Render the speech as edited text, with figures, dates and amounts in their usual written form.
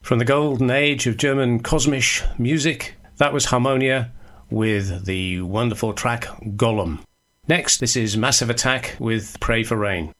From the golden age of German Kosmisch music, that was Harmonia with the wonderful track Golem. Next, this is Massive Attack with Pray for Rain.